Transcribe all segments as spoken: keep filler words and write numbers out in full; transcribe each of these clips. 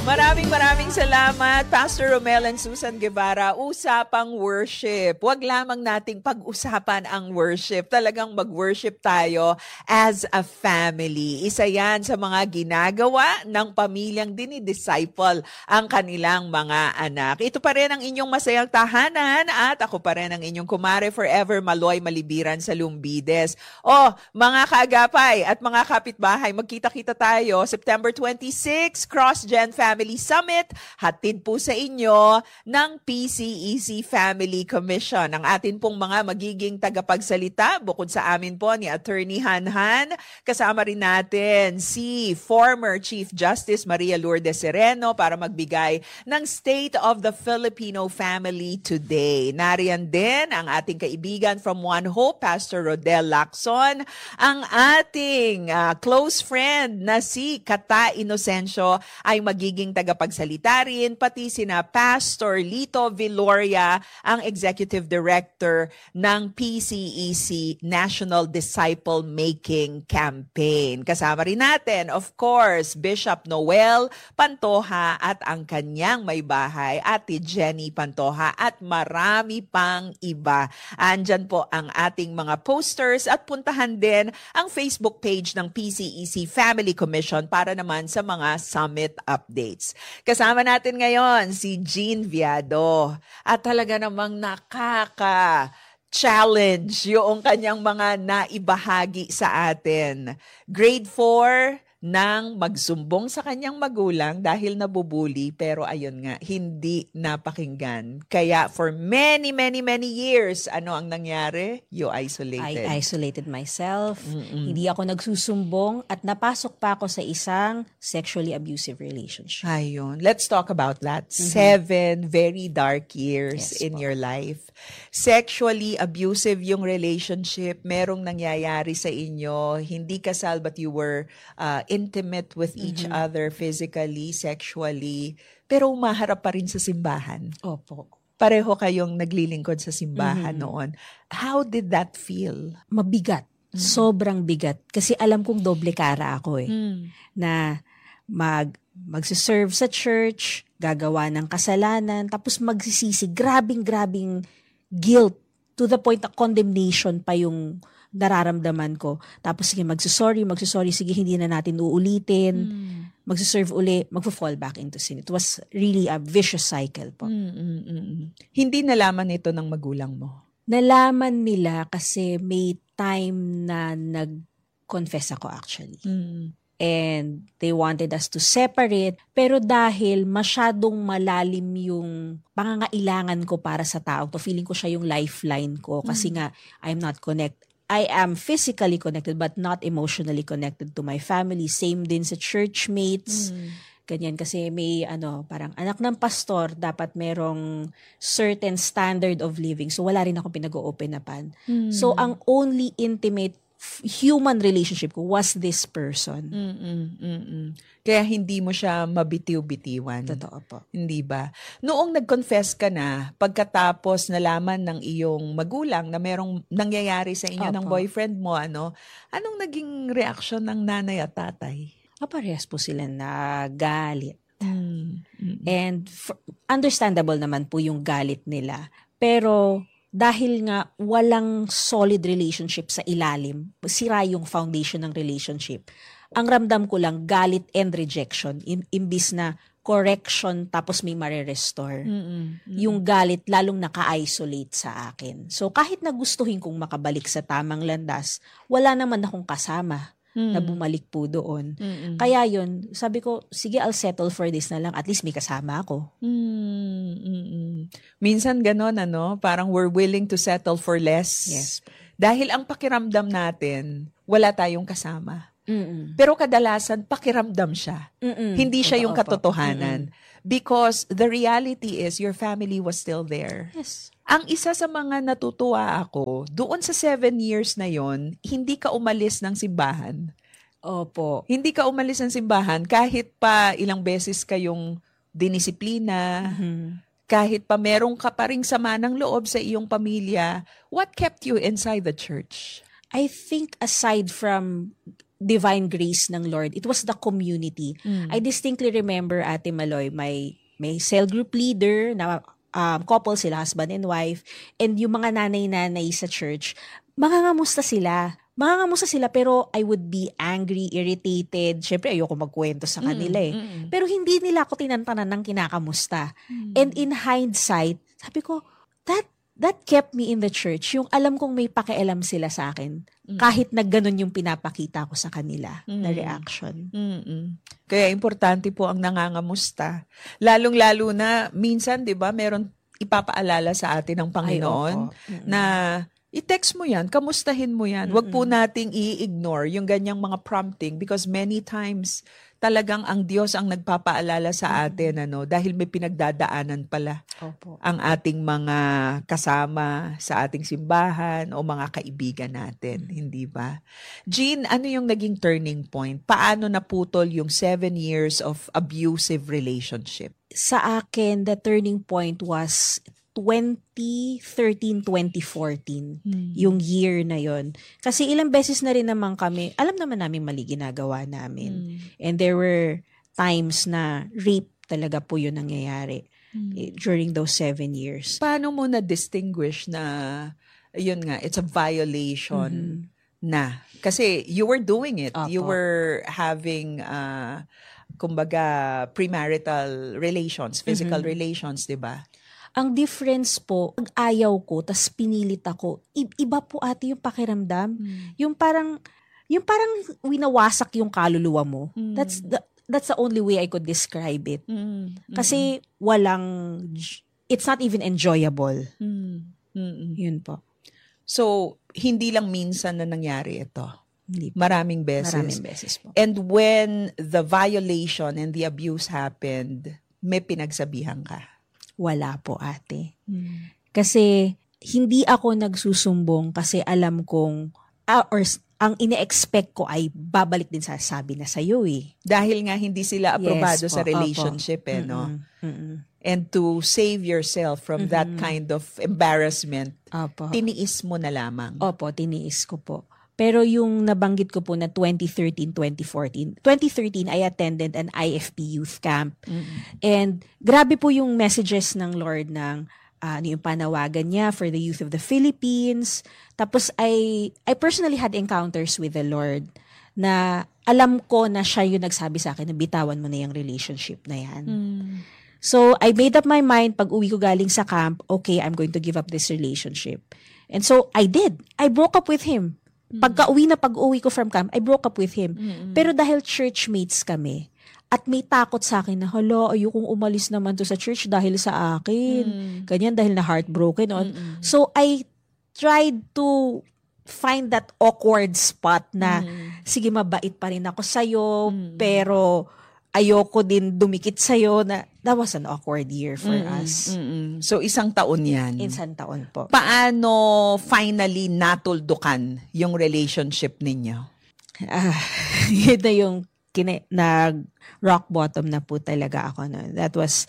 Maraming maraming salamat, Pastor Romel and Susan Guevara. Usapang worship. Huwag lamang nating pag-usapan ang worship. Talagang mag-worship tayo as a family. Isa yan sa mga ginagawa ng pamilyang dinidisciple ang kanilang mga anak. Ito pa rin ang inyong masayang tahanan at ako pa rin ang inyong kumare forever, Maloy Malibiran sa Lumbides. O, mga kaagapay at mga kapitbahay, magkita-kita tayo September twenty-sixth, Cross-Gen Family Summit, hatid po sa inyo ng P C E C Family Commission. Ang atin pong mga magiging tagapagsalita, bukod sa amin po ni Attorney Hanhan, kasama rin natin si former Chief Justice Maria Lourdes Sereno para magbigay ng State of the Filipino Family Today. Nariyan din ang ating kaibigan from One Hope, Pastor Rodel Lacson, ang ating uh, close friend na si Kata Inocencio ay magiging tagapagsalita rin, pati sina Pastor Lito Viloria, ang Executive Director ng P C E C National Disciple Making Campaign. Kasama rin natin, of course, Bishop Noel Pantoja at ang kanyang may bahay, Ate Jenny Pantoja, at marami pang iba. Andyan po ang ating mga posters at puntahan din ang Facebook page ng P C E C Family Commission para naman sa mga summit updates. Kasama natin ngayon si Jean Viado at talaga namang nakaka-challenge yung kanyang mga naibahagi sa atin. Grade four nang magsumbong sa kanyang magulang dahil nabubuli, pero ayun nga, hindi napakinggan. Kaya for many, many, many years, ano ang nangyari? You isolated. I isolated myself. Mm-mm. Hindi ako nagsusumbong at napasok pa ako sa isang sexually abusive relationship. Ayun. Let's talk about that. Mm-hmm. Seven very dark years Yes, in po. your life. Sexually abusive yung relationship. Merong nangyayari sa inyo. Hindi kasal but you were uh, intimate with each Mm-hmm. other physically, sexually. Pero umaharap pa rin sa simbahan. Opo. Pareho kayong naglilingkod sa simbahan Mm-hmm. noon. How did that feel? Mabigat. Sobrang bigat. Kasi alam kong doble kara ako eh. Mm. Na mag magsiserve sa church, gagawa ng kasalanan, tapos magsisisi. Grabing-grabing guilt to the point na condemnation pa yung nararamdaman ko. Tapos sige, magsusorry, magsusorry, sige, hindi na natin uulitin. Mm. Magsuserve uli, magpo-fall back into sin. It was really a vicious cycle po. Mm, mm, mm, mm. Hindi nalaman ito ng magulang mo? Nalaman nila kasi may time na nag-confess ako actually. Mm. And they wanted us to separate. Pero dahil masyadong malalim yung pangangailangan ko para sa tao, to feeling ko siya yung lifeline ko. Kasi nga, I'm not connected. I am physically connected but not emotionally connected to my family. Same din sa churchmates. Mm. Ganyan kasi may ano, parang anak ng pastor, dapat merong certain standard of living. So wala rin akong pinag-o-open-upan. Mm. So ang only intimate f- human relationship ko was this person. Mm-mm, mm-mm. Kaya hindi mo siya mabitiw-bitiwan. Totoo po. Hindi ba? Noong nag-confess ka na, pagkatapos nalaman ng iyong magulang na merong nangyayari sa inyo Opo. ng boyfriend mo, ano, anong naging reaksyon ng nanay at tatay? Kaparehas po sila na galit. Mm. Mm-mm. And for, understandable naman po yung galit nila. Pero dahil nga walang solid relationship sa ilalim, sira yung foundation ng relationship. Ang ramdam ko lang galit and rejection, in, imbis na correction tapos may mare-restore. Mm-mm. Yung galit lalong naka-isolate sa akin. So kahit nagustuhin kong makabalik sa tamang landas, wala naman akong kasama Mm. na bumalik po doon. Mm-mm. Kaya yun, sabi ko, sige, I'll settle for this na lang. At least may kasama ako. Mm, mm-mm. Minsan ganon, ano, parang we're willing to settle for less. Yes. Dahil ang pakiramdam natin, wala tayong kasama. Mm-mm. Pero kadalasan, pakiramdam siya. Mm-mm. Hindi siya yung Totoo po. katotohanan. Because the reality is, your family was still there. Yes. Ang isa sa mga natutuwa ako, doon sa seven years na yon, hindi ka umalis ng simbahan. Opo. Hindi ka umalis ng simbahan kahit pa ilang beses kayong dinisiplina, Mhm. kahit pa merong ka pa ring sama ng loob sa iyong pamilya. What kept you inside the church? I think aside from divine grace ng Lord. It was the community. Mm. I distinctly remember, Ate Maloy, may, may cell group leader na um, couple sila, husband and wife, and yung mga nanay-nanay sa church, mangangamusta sila. Mangangamusta sila, pero I would be angry, irritated. Siyempre, ayoko magkwento sa kanila eh. Mm. Pero hindi nila ako tinantanan ng kinakamusta. Mm. And in hindsight, sabi ko, that that kept me in the church. Yung alam kong may pakialam sila sa akin. Mm. Kahit na ganun yung pinapakita ko sa kanila Mm. na reaction. Mm-mm. Kaya importante po ang nangangamusta. Lalong-lalo na, minsan, di ba, meron ipapaalala sa atin ng Panginoon Ay, opo. na i-text mo yan, kamustahin mo yan. Huwag po nating i-ignore yung ganyang mga prompting because many times talagang ang Diyos ang nagpapaalala sa atin ano dahil may pinagdadaanan pala Opo. ang ating mga kasama sa ating simbahan o mga kaibigan natin, hindi ba? Jean, ano yung naging turning point? Paano naputol yung seven years of abusive relationship? Sa akin, the turning point was twenty thirteen, twenty fourteen. Hmm. Yung year na yon. Kasi ilang beses na rin naman kami, alam naman namin mali ginagawa namin. Hmm. And there were times na rape talaga po yun nangyayari Hmm. eh, during those seven years. Paano mo na-distinguish na, yun nga, it's a violation Mhm. na? Kasi you were doing it. Opo. You were having, uh, kumbaga, premarital relations, physical Mhm. relations, di ba? Ang difference po, pag ayaw ko, tas pinilit ako, i- iba po ate yung pakiramdam. Yung parang, yung parang winawasak yung kaluluwa mo. Mm. That's the, that's the only way I could describe it. Mm. Kasi walang, it's not even enjoyable. Mm. Mm. Yun po. So, hindi lang minsan na nangyari ito. Hindi po. Maraming beses. Maraming beses po. And when the violation and the abuse happened, may pinagsabihan ka. Wala po ate. Kasi hindi ako nagsusumbong kasi alam kong, ah, or s- ang ine-expect ko ay babalik din sa sabi na sa'yo eh. Dahil nga hindi sila aprobado Yes sa po, relationship eh, no? Mm-mm, mm-mm. And to save yourself from that kind of embarrassment, Opo. tiniis mo na lamang. Opo, tiniis ko po. Pero yung nabanggit ko po na twenty thirteen, twenty fourteen. twenty thirteen, I attended an I F P youth camp. And grabe po yung messages ng Lord ng uh, ano yung panawagan niya for the youth of the Philippines. Tapos I, I personally had encounters with the Lord na alam ko na siya yung nagsabi sa akin na bitawan mo na yung relationship na yan. Mm. So, I made up my mind, pag uwi ko galing sa camp, okay, I'm going to give up this relationship. And so, I did. I broke up with him. Pagka uwi na pag-uwi ko from camp, I broke up with him. Mm-mm. Pero dahil churchmates kami, at may takot sa akin na, hala, ayokong umalis naman to sa church dahil sa akin. Mm. Ganyan, dahil na heartbroken. On. Mm-mm. So, I tried to find that awkward spot na, Mm. sige, mabait pa rin ako sa'yo, Mm. pero ayoko din dumikit sa'yo na that was an awkward year for Mm-mm. us. Mm-mm. So, isang taon yan. Isang taon po. Paano finally natuldukan yung relationship ninyo? Ah, yun na yung kine, nag rock bottom na po talaga ako noon. That was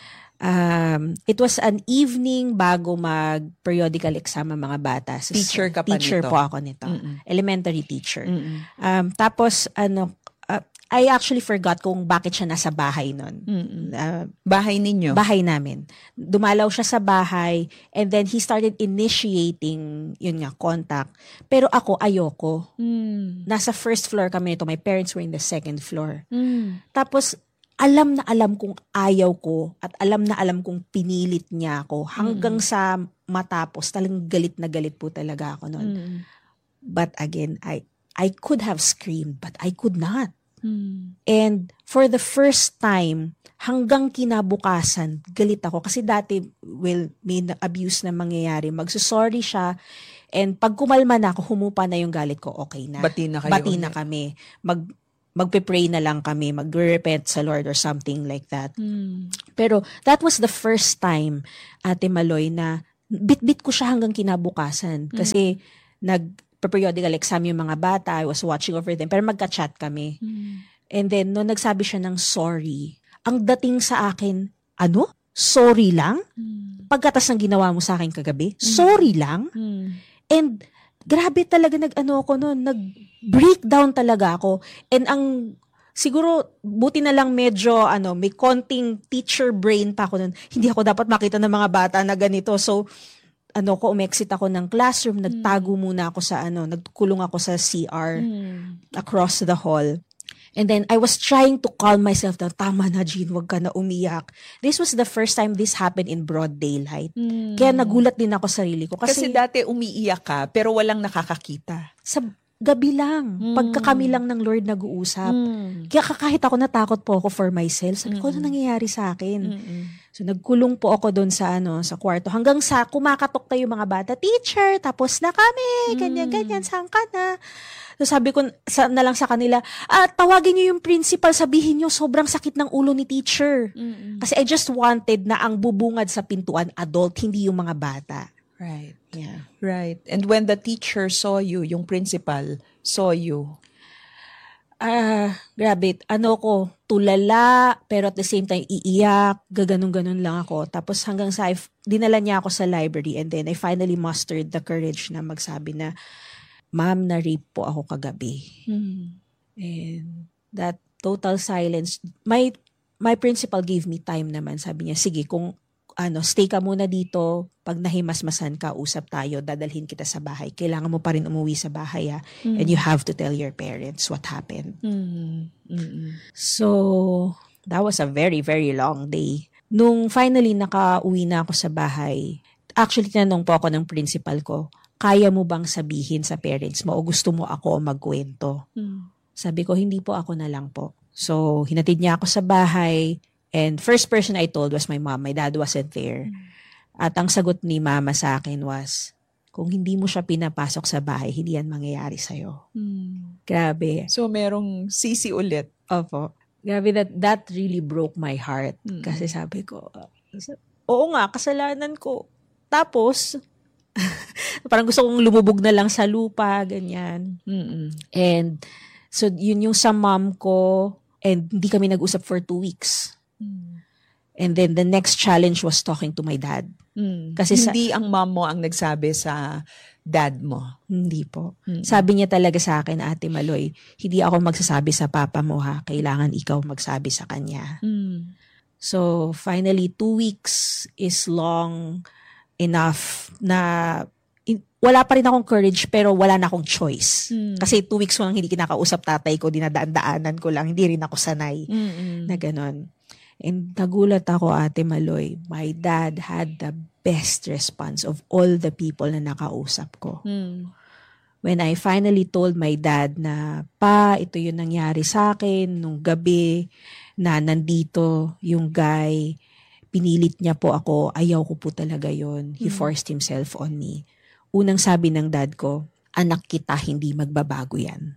um it was an evening bago mag periodical exam ang mga bata. So, Teacher ka pa teacher nito? po ako nito. Mm-mm. Elementary teacher. Mm-mm. Um tapos ano uh, I actually forgot kung bakit siya nasa bahay noon. Mm-mm. Uh, Bahay ninyo? bahay namin. Dumalaw siya sa bahay and then he started initiating yun nga contact. Pero ako ayoko. Mm. Nasa first floor kami nito. My parents were in the second floor. Mm. Tapos alam na alam kong ayaw ko at alam na alam kong pinilit niya ako hanggang sa matapos. Talagang galit na galit po talaga ako noon. Mm. But again, I I could have screamed but I could not. Mm. And for the first time, hanggang kinabukasan, galit ako. Kasi dati, well, may abuse na mangyayari. Magsusorry siya. And pag kumalma na ako, humupa na yung galit ko, okay na. Bati na kayo Bati ulit. na kami. Mag, magpe-pray na lang kami. Mag-repent sa Lord or something like that. Mm. Pero that was the first time, Ate Maloy, na bit-bit ko siya hanggang kinabukasan. Kasi nag periodical exam yung mga bata, I was watching over them, pero magka-chat kami. Mm. And then, no nagsabi siya ng sorry, ang dating sa akin, ano? Sorry lang? Mm. Pagkatas ng ginawa mo sa akin kagabi, sorry lang? Mm. And grabe talaga nag-ano ko noon, nag-breakdown talaga ako. And ang, siguro, buti na lang medyo, ano, may konting teacher brain pa ako noon. Hindi ako dapat makita ng mga bata na ganito. So, ano ko, umexit ako ng classroom, nagtago mm. muna ako sa, ano, nagkulong ako sa C R mm. across the hall. And then, I was trying to calm myself down. Tama na, Jean, wag ka na umiyak. This was the first time this happened in broad daylight. Mm. Kaya nagulat din ako sarili ko. Kasi, kasi dati umiiyak ka, pero walang nakakakita. Sa gabi lang. Mm. Pagka kami lang ng Lord nag-uusap. Mm. Kaya kahit ako natakot po ako for myself, sabi ko, mm. ano nangyayari sa akin? Mm-mm. So, nagkulong po ako doon sa, ano, sa kwarto. Hanggang sa kumakatok tayo mga bata, teacher, tapos na kami, ganyan-ganyan, saan ka na? So sabi ko sa, na lang sa kanila, ah, tawagin niyo yung principal, sabihin niyo sobrang sakit ng ulo ni teacher. Mm-mm. Kasi I just wanted na ang bubungad sa pintuan, adult, hindi yung mga bata. Right. Yeah. Right. And when the teacher saw you, yung principal saw you, ah, grabe, ano ko, tulala, pero at the same time, iiyak, gaganon-ganon lang ako. Tapos hanggang sa, dinala niya ako sa library and then I finally mustered the courage na magsabi na, Ma'am, na-rape po ako kagabi. Hmm. And that total silence, my my principal gave me time naman. Sabi niya, sige, kung ano, stay ka muna dito, pag nahimasmasan ka, usap tayo, dadalhin kita sa bahay. Kailangan mo pa rin umuwi sa bahay, ha? Hmm. And you have to tell your parents what happened. Hmm. Hmm. So, that was a very, very long day. Nung finally nakauwi na ako sa bahay, actually, tinanong po ako ng principal ko, kaya mo bang sabihin sa parents mo o gusto mo ako magkwento? Hmm. Sabi ko, hindi po, ako na lang po. So, hinatid niya ako sa bahay and first person I told was my mom. My dad wasn't there. Hmm. At ang sagot ni mama sa akin was, kung hindi mo siya pinapasok sa bahay, hindi yan mangyayari sa'yo. Hmm. Grabe. So, merong sisi ulit. Opo. Grabe, that, that really broke my heart. Hmm. Kasi sabi ko, uh, oo nga, kasalanan ko. Tapos, parang gusto kong lumubog na lang sa lupa, ganyan. Mm-mm. And, so, yun yung sa mom ko, and hindi kami nag-usap for two weeks. Mm. And then, the next challenge was talking to my dad. Mm. Kasi hindi sa, ang mom mo ang nagsabi sa dad mo? Hindi po. Mm-mm. Sabi niya talaga sa akin, Ate Maloy, hindi ako magsasabi sa papa mo, ha? Kailangan ikaw magsabi sa kanya. Mm. So, finally, two weeks is long enough na in, wala pa rin akong courage pero wala na akong choice. Mm. Kasi two weeks ko lang hindi kinakausap tatay ko, dinadaan-daanan ko lang, hindi rin ako sanay Mm-mm. na ganon. And nagulat ako, Ate Maloy, my dad had the best response of all the people na nakausap ko. Mm. When I finally told my dad na, pa, ito yung nangyari sa akin nung gabi na nandito yung guy, pinilit niya po ako, ayaw ko po talaga yon. He hmm. forced himself on me. Unang sabi ng dad ko, anak kita, hindi magbabago yan.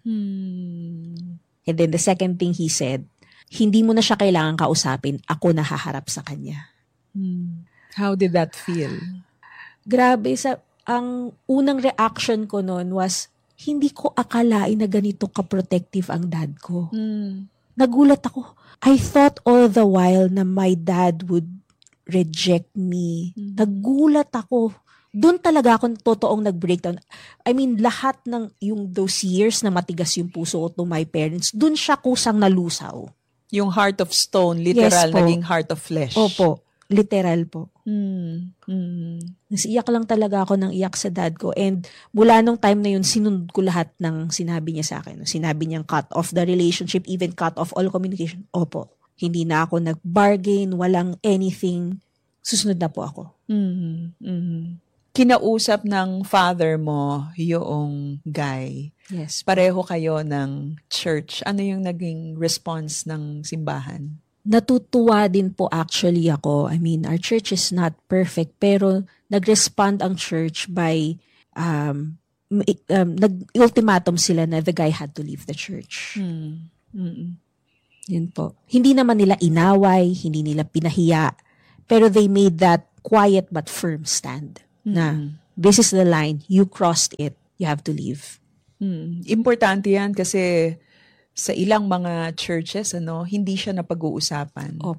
Hmm. And then the second thing he said, hindi mo na siya kailangan kausapin, ako na haharap sa kanya. Hmm. How did that feel? Grabe, sa, ang unang reaction ko noon was, hindi ko akalain na ganito ka-protective ang dad ko. Hmm. Nagulat ako. I thought all the while na my dad would reject me. Mm-hmm. Nagulat ako. Doon talaga ako totoong nag-breakdown. I mean, lahat ng yung those years na matigas yung puso ko to my parents, doon siya kusang nalusaw. Yung heart of stone, literal, yes, naging heart of flesh. Opo, literal po. Mm. Mm. Nasiyak lang talaga ako ng iyak sa dad ko. And mula nung time na yun, sinunod ko lahat ng sinabi niya sa akin. Sinabi niyang cut off the relationship, even cut off all communication. Opo. Hindi na ako nag-bargain, walang anything. Susunod na po ako. Mm-hmm. Mm-hmm. Kinausap ng father mo yung guy. Yes. Pareho kayo ng church. Ano yung naging response ng simbahan? Natutuwa din po actually ako. I mean, our church is not perfect, pero nag-respond ang church by, um, um, nag-ultimatum sila na the guy had to leave the church. Mm. Mm-mm. Yun po. Hindi naman nila inaway, hindi nila pinahiya, pero they made that quiet but firm stand mm-hmm. na this is the line, you crossed it, you have to leave. Mm. Importante yan kasi sa ilang mga churches, ano, hindi siya napag-uusapan. Opo.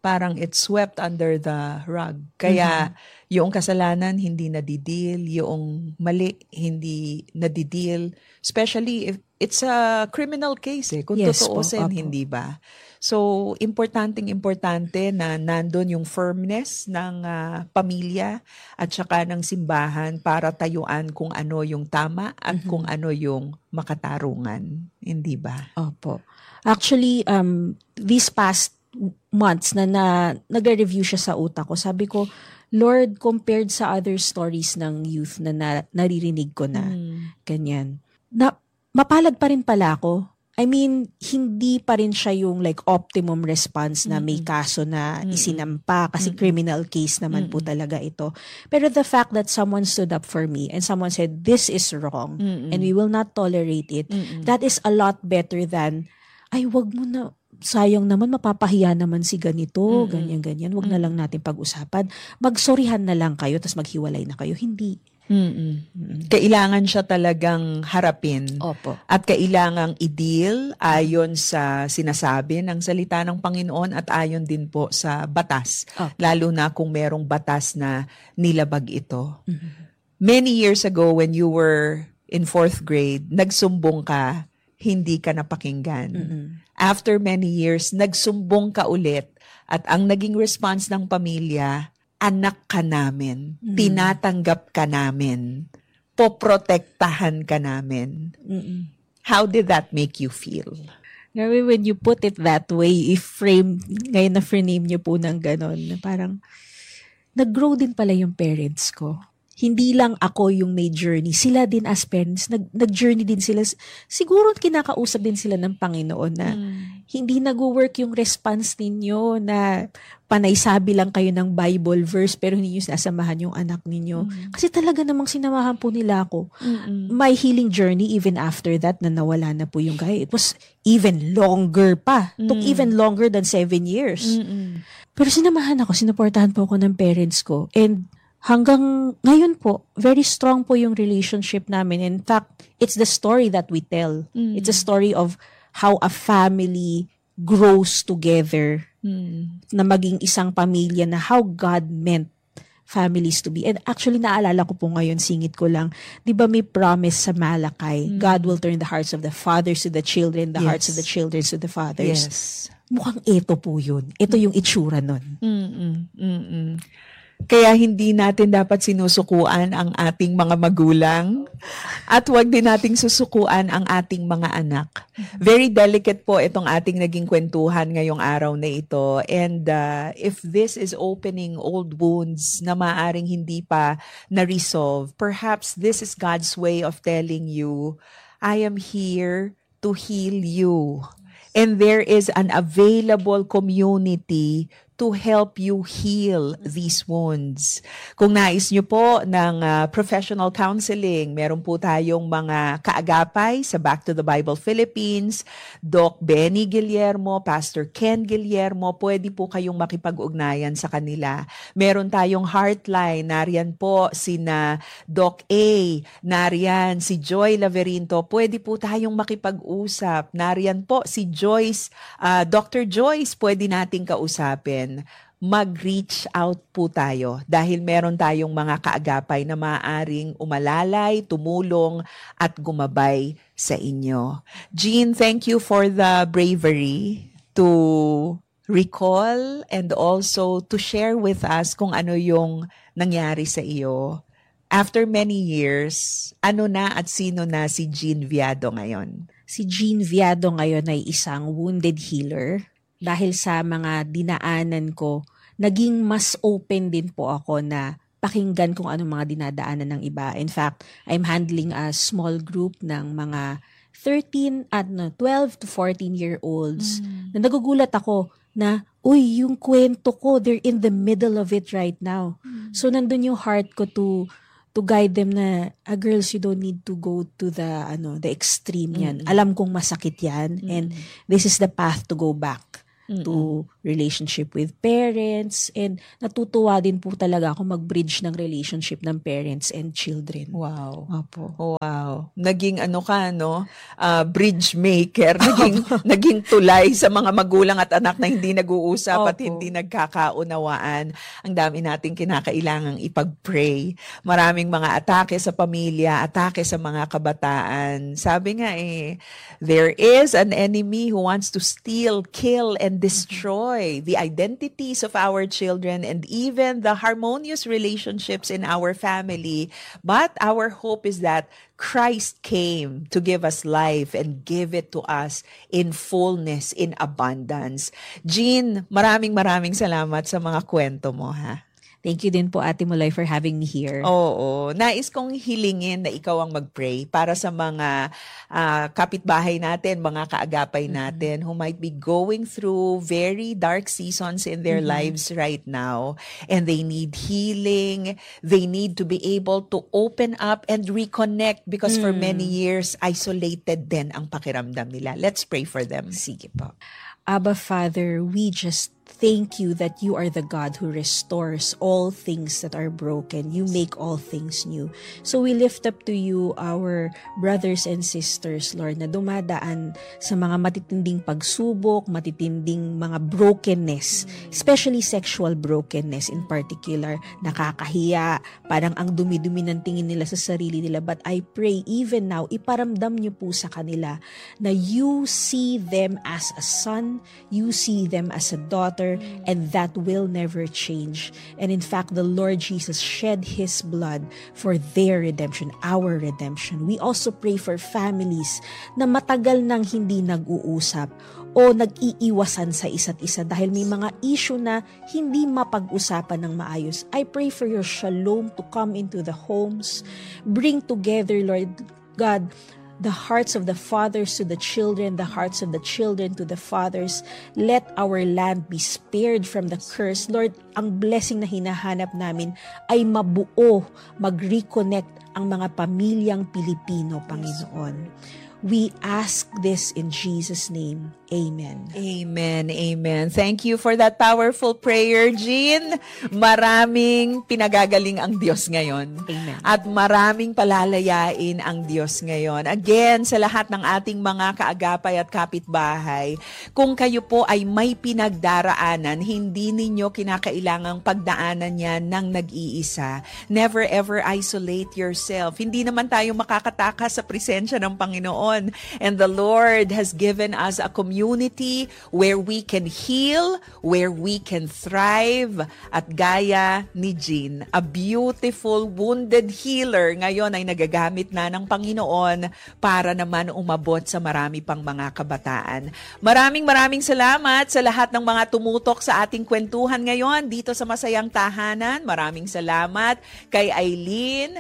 parang it's swept under the rug. Kaya mm-hmm. yung kasalanan hindi nadidil, yung mali hindi nadidil, especially if it's a criminal case eh, kung yes, totoosin, hindi ba? So, importanteng importante na nandun yung firmness ng uh, pamilya at saka ng simbahan para tayuan kung ano yung tama at mm-hmm. kung ano yung makatarungan. Hindi ba? Opo. Actually, um, these past months na, na nag-review siya sa utak ko, sabi ko, Lord, compared sa other stories ng youth na, na naririnig ko na, mm. ganyan, na mapalad pa rin pala ako. I mean, hindi pa rin siya yung like optimum response na may kaso na mm-hmm. isinampa kasi mm-hmm. criminal case naman mm-hmm. po talaga ito. Pero the fact that someone stood up for me and someone said, this is wrong mm-hmm. and we will not tolerate it, mm-hmm. that is a lot better than, ay, wag mo na, sayang naman, mapapahiya naman si ganito, mm-hmm. ganyan-ganyan, wag mm-hmm. na lang natin pag-usapan. Magsorihan na lang kayo, tas maghiwalay na kayo. Hindi. Mm-mm. Kailangan siya talagang harapin. Opo. At kailangang i-deal ayon sa sinasabi ng salita ng Panginoon at ayon din po sa batas. Opo. Lalo na kung merong batas na nilabag ito. Mm-hmm. Many years ago when you were in fourth grade, nagsumbong ka, hindi ka napakinggan. Mm-hmm. After many years, nagsumbong ka ulit at ang naging response ng pamilya, anak ka namin, mm-hmm. tinatanggap ka namin, poprotektahan ka namin. Mm-hmm. How did that make you feel? Grabe, when you put it that way, if frame, ngayon na frame niyo po ng ganon, parang nag-grow din pala yung parents ko. Hindi lang ako yung may journey. Sila din as parents, nag, nag-journey din sila. Siguro kinakausap din sila ng Panginoon na mm. hindi nag-work yung response ninyo na panay sabi lang kayo ng Bible verse pero hindi nyo sinasamahan yung anak ninyo. Mm. Kasi talaga namang sinamahan po nila ako. Mm-mm. My healing journey even after that na nawala na po yung guy. It was even longer pa. Mm. Took even longer than seven years. Mm-mm. Pero sinamahan ako, sinuportahan po ako ng parents ko. And hanggang ngayon po, very strong po yung relationship namin. In fact, it's the story that we tell. Mm. It's a story of how a family grows together mm. na maging isang pamilya na how God meant families to be. And actually, naalala ko po ngayon, singit ko lang, di ba may promise sa Malakay, mm. God will turn the hearts of the fathers to the children, the yes. hearts of the children to the fathers. Yes. Mukhang ito po yun. Ito yung itsura nun. Mm-mm. Mm-mm. Kaya hindi natin dapat sinusukuan ang ating mga magulang at huwag din nating susukuan ang ating mga anak. Very delicate po itong ating naging kwentuhan ngayong araw na ito. And uh, if this is opening old wounds na maaring hindi pa na-resolve, perhaps this is God's way of telling you, I am here to heal you. And there is an available community to help you heal these wounds. Kung nais nyo po ng uh, professional counseling, meron po tayong mga kaagapay sa Back to the Bible Philippines, Doc Benny Guillermo, Pastor Ken Guillermo, pwede po kayong makipag-ugnayan sa kanila. Meron tayong Heartline, nariyan po sina Doc A, nariyan si Joy Laverinto, pwede po tayong makipag-usap. Nariyan po si Joyce, uh, Doctor Joyce, pwede nating kausapin. Mag-reach out po tayo dahil meron tayong mga kaagapay na maaaring umalalay, tumulong at gumabay sa inyo. Jean, thank you for the bravery to recall and also to share with us kung ano yung nangyari sa iyo. After many years, ano na at sino na si Jean Viado ngayon? Si Jean Viado ngayon ay isang wounded healer. Dahil sa mga dinaanan ko, naging mas open din po ako na pakinggan kung anong mga dinadaanan ng iba. In fact, I'm handling a small group ng mga thirteen at no, twelve to fourteen year olds mm. na nagugulat ako na, uy, yung kwento ko, they're in the middle of it right now. Mm. So, nandun yung heart ko to to guide them na, ah, girls, you don't need to go to the ano the extreme yan. Mm. Alam kong masakit yan mm. and this is the path to go back. Mm-mm. to relationship with parents, and natutuwa din po talaga ako mag-bridge ng relationship ng parents and children. Wow. Opo. Wow. Naging ano ka, no? Uh, bridge maker. Naging, naging tulay sa mga magulang at anak na hindi nag-uusap at Opo. hindi nagkakaunawaan. Ang dami nating kinakailangang ipag-pray. Maraming mga atake sa pamilya, atake sa mga kabataan. Sabi nga eh, there is an enemy who wants to steal, kill, and destroy the identities of our children and even the harmonious relationships in our family. But our hope is that Christ came to give us life and give it to us in fullness, in abundance. Jean, maraming maraming salamat sa mga kwento mo, ha? Thank you din po, Ate Mulay, for having me here. Oo. Nais kong hilingin na ikaw ang mag-pray para sa mga uh, kapitbahay natin, mga kaagapay natin mm-hmm. who might be going through very dark seasons in their mm-hmm. lives right now. And they need healing. They need to be able to open up and reconnect because mm. for many years, isolated din ang pakiramdam nila. Let's pray for them. Sige po. Abba, Father, we just thank you that you are the God who restores all things that are broken. You make all things new. So we lift up to you our brothers and sisters, Lord, na dumadaan sa mga matitinding pagsubok, matitinding mga brokenness, especially sexual brokenness in particular. Nakakahiya, parang ang dumi-dumi ng tingin nila sa sarili nila. But I pray even now, iparamdam niyo po sa kanila na you see them as a son, you see them as a daughter, and that will never change. And in fact, the Lord Jesus shed His blood for their redemption, our redemption. We also pray for families na matagal nang hindi nag-uusap o nag-iiwasan sa isa't isa dahil may mga issue na hindi mapag-usapan ng maayos. I pray for your shalom to come into the homes. Bring together, Lord God, the hearts of the fathers to the children, the hearts of the children to the fathers. Let our land be spared from the curse. Lord, ang blessing na hinahanap namin ay mabuo, mag-reconnect ang mga pamilyang Pilipino, Panginoon. We ask this in Jesus' name. Amen. Amen. Amen. Thank you for that powerful prayer, Jean. Maraming pinagagaling ang Diyos ngayon. Amen. At maraming palalayain ang Diyos ngayon. Again, sa lahat ng ating mga kaagapay at kapitbahay, kung kayo po ay may pinagdaraanan, hindi ninyo kinakailangang pagdaanan yan ng nag-iisa. Never ever isolate yourself. Hindi naman tayo makakatakas sa presensya ng Panginoon. And the Lord has given us a community where we can heal, where we can thrive. At gaya ni Jean, a beautiful wounded healer, ngayon ay nagagamit na ng Panginoon para naman umabot sa marami pang mga kabataan. Maraming maraming salamat sa lahat ng mga tumutok sa ating kwentuhan ngayon dito sa Masayang Tahanan. Maraming salamat kay Eileen,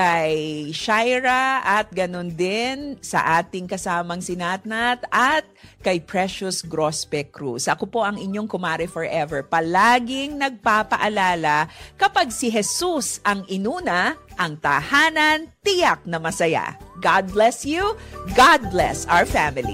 kay Shaira, at ganun din sa ating kasamang sinatnat at kay Precious Grospe Cruz. Ako po ang inyong kumare forever. Palaging nagpapaalala, kapag si Jesus ang inuna, ang tahanan tiyak na masaya. God bless you. God bless our family.